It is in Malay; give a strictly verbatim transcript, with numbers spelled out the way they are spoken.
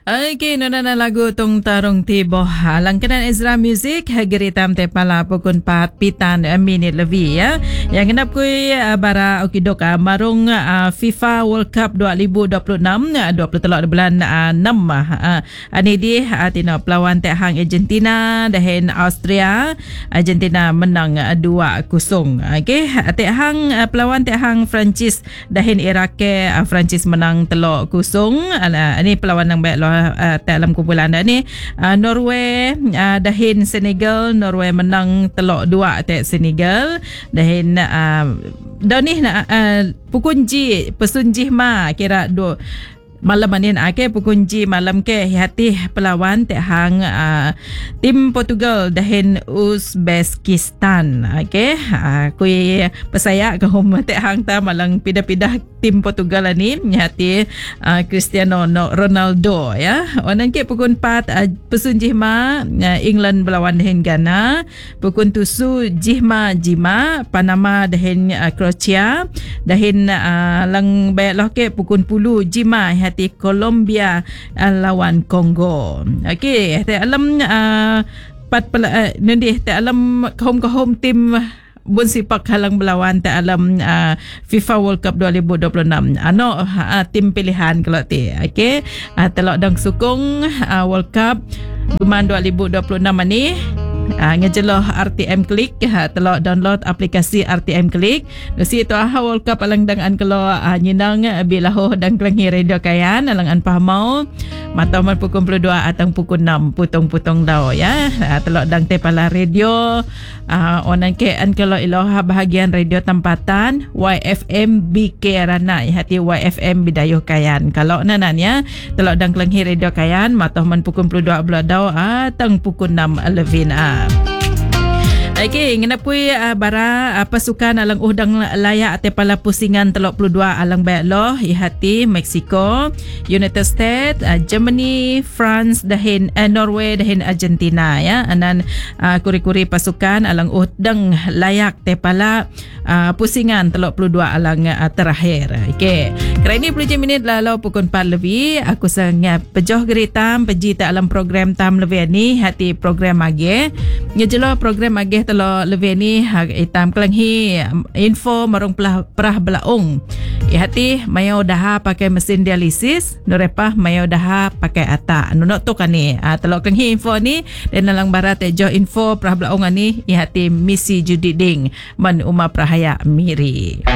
Okay, nuna na lagu tong tarong tibo. Langkanan Ezra Music, hagiritam te pala pukun pat pitan uh, minit lebih ya. Yang kenap kui uh, bara okidok uh, marung uh, FIFA World Cup dua ribu dua puluh enam, uh, dua puluh tiga bulan uh, enam. Uh, ani di uh, tina pelawan te hang Argentina dahin Austria. Argentina menang uh, dua kosong. Okay, te hang uh, pelawan te hang Prancis dahin Irake, uh, Prancis menang telok kosong. Uh, ini pelawan yang baik loh. Uh, dalam kumpulan ni uh, Norway uh, dahin Senegal. Norway menang telok dua te Senegal dahin uh, dah ni uh, pukunji pesunjih ma kira do malam ni ake pukunji malam ke hati pelawan te hang uh, tim Portugal dahin Uzbekistan. Okey, uh, kui pesaya ke hom te hang ta malang pidah-pidah tim Portugal ni hati uh, Cristiano Ronaldo ya. Onan ke pukun empat uh, pesunjih ma uh, England berlawan dahin Ghana. Pukun tusu jihma jima Panama dahin uh, Croatia. Dahin uh, lang bayak loh ke pukun puluh jima hati Colombia uh, lawan Kongo. Okey, te alam uh, pat pala uh, nanti te alam kahom-kahom tim bun sipak halang berlawan te alam uh, FIFA World Cup dua ribu dua puluh enam. Ano uh, tim pilihan kalau te. Okey, uh, telok dang sukung uh, World Cup Duman dua ribu dua puluh enam ni. Uh, ngejeloh R T M Klik, uh, telok download aplikasi R T M Klik. Nusi itu aha World Cup alang dangan kalau uh, nyinang uh, bilaho dan kelangi radio kayan alang an pahamau mata man pukul dua puluh dua atang pukul enam putong-putong daw ya. Uh, telok dang te pala radio uh, onan ke an kalau iloha bahagian radio tempatan Y F M B K Rana hati Y F M Bidayo Kayan. Kalau nanan ya telok dang kelangi radio kayan mata man pukul dua puluh dua daw atang pukul enam Levin ah. Okey, ngenapui uh, bara uh, pasukan alang udang layak ate pala pusingan telok puluh dua alang bayak loh ihati Mexico, United States, uh, Germany, France dahin uh, Norway dahin Argentina ya. Anan uh, kuri-kuri pasukan alang udang layak te pala uh, pusingan telok puluh dua alang uh, terakhir. Okey. Kali ni sepuluh minit lalu pukul empat lebih aku sangat pejoh geritam peji te alam program tam lebih ni hati program age. Ngejelo program age telo lebih ni hitam kelenghi info marung pelah perah belaung. Ihati mayau daha pakai mesin dialisis, norepah mayau daha pakai ata. Nunok tu kan ni. Ah telo kelenghi info ni dan dalam barat jo info perah belaung ni ihati misi judi ding man uma prahaya miri.